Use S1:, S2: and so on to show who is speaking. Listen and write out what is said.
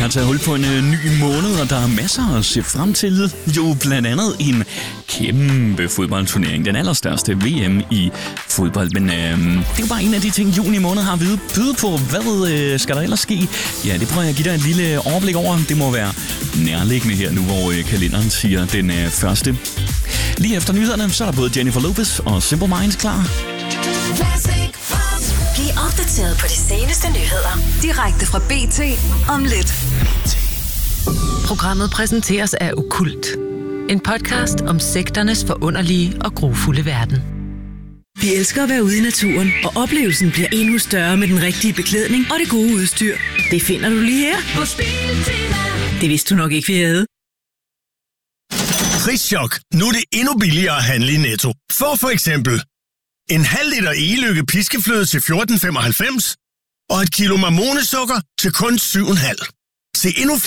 S1: har taget hul på en ny måned, og der er masser at se frem til. Jo, blandt andet en kæmpe fodboldturnering. Den allerstørste VM i fodbold. Men det er jo bare en af de ting, juni måned har at byde på. Hvad skal der ellers ske? Ja, det prøver jeg at give dig et lille overblik over. Det må være nærliggende her nu, hvor kalenderen siger den første. Lige efter nyhederne, så er der både Jennifer Lopez og Simple Minds klar.
S2: Bliv opdateret på de seneste nyheder. Direkte fra BT om lidt.
S3: Programmet præsenteres af Okkult. En podcast om sekternes forunderlige og grufulde verden.
S4: Vi elsker at være ude i naturen, og oplevelsen bliver endnu større med den rigtige beklædning og det gode udstyr. Det finder du lige her. Det vidste du nok ikke, vi havde.
S5: Prischok. Nu er det endnu billigere at handle i Netto. For eksempel en halv liter Egelykke piskefløde til 14,95 og et kilo marmonesukker til kun 7,5. Se endnu